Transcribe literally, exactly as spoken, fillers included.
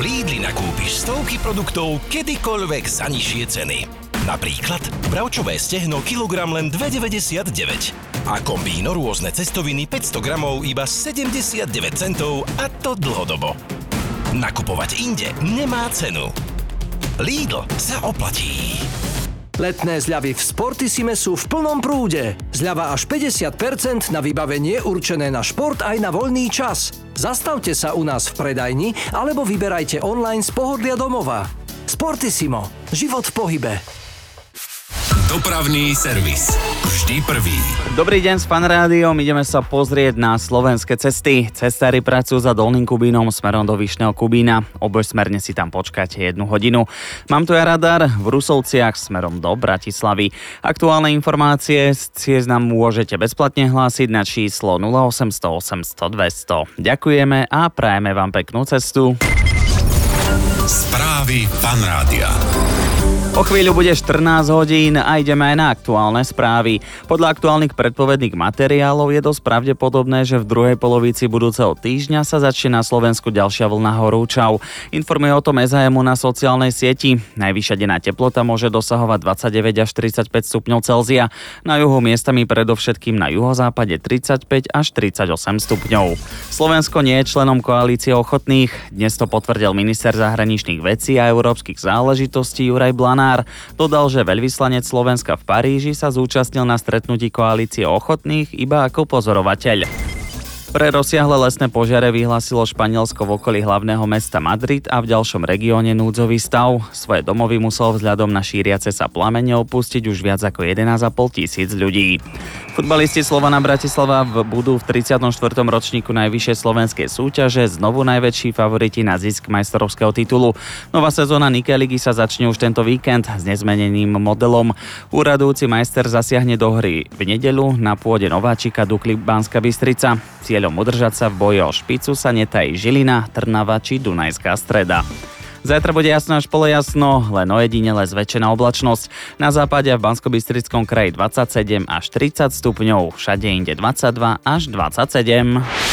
Lidli nakúpiš stovky produktov kedykoľvek za nižšie ceny. Napríklad bravčové stehno kilogram len dva deväťdesiatdeväť a kombíno rôzne cestoviny päťsto gramov iba sedemdesiatdeväť centov, a to dlhodobo. Nakupovať inde nemá cenu. Lidl sa oplatí. Letné zľavy v Sportissime sú v plnom prúde. Zľava až päťdesiat percent na vybavenie určené na šport aj na voľný čas. Zastavte sa u nás v predajni alebo vyberajte online z pohodlia domova. Sportissimo. Život v pohybe. Dopravný servis. Vždy prvý. Dobrý deň s Fan Rádiom. Ideme sa pozrieť na slovenské cesty. Cestári pracujú za Dolným Kubínom smerom do Vyšného Kubína. Obojsmerne si tam počkáte jednu hodinu. Mám tu ja radar v Rusovciach smerom do Bratislavy. Aktuálne informácie z ciest nám môžete bezplatne hlásiť na číslo nula osemsto osemsto dvesto. Ďakujeme a prajeme vám peknú cestu. Správy Fan Rádia. O chvíľu bude štrnásť hodín a ideme aj na aktuálne správy. Podľa aktuálnych predpovedných materiálov je dosť pravdepodobné, že v druhej polovici budúceho týždňa sa začne na Slovensku ďalšia vlna horúčav. Informuje o tom es há em na sociálnej sieti. Najvyššia denná teplota môže dosahovať dvadsaťdeväť až tridsaťpäť stupňov Celzia. Na juhu miestami predovšetkým na juhozápade tridsaťpäť až tridsaťosem stupňov. Slovensko nie je členom koalície ochotných. Dnes to potvrdil minister zahraničných vecí a európskych záležitostí Juraj Blanár. Dodal, že veľvyslanec Slovenska v Paríži sa zúčastnil na stretnutí koalície ochotných iba ako pozorovateľ. Pre rozsiahle lesné požiare vyhlásilo Španielsko v okolí hlavného mesta Madrid a v ďalšom regióne núdzový stav. Svoje domovy musel vzhľadom na šíriace sa plamene opustiť už viac ako jedenásť a pol tisíc ľudí. Futbalisti Slovana Bratislava budú v tridsiatom štvrtom ročníku najvyššej slovenskej súťaže znovu najväčší favoriti na zisk majstrovského titulu. Nová sezóna Nike ligy sa začne už tento víkend s nezmeneným modelom. Úradujúci majster zasiahne do hry v nedeľu na pôde nováčika Dukly Banská Bystrica. Cieľom udržať sa v boji o špicu sa netají Žilina, Trnava či Dunajská Streda. Zajtra bude jasno až polojasno, len ojedinele zväčšená oblačnosť. Na západe a v Banskobystrickom kraji dvadsaťsedem až tridsať stupňov, všade inde dvadsaťdva až dvadsaťsedem.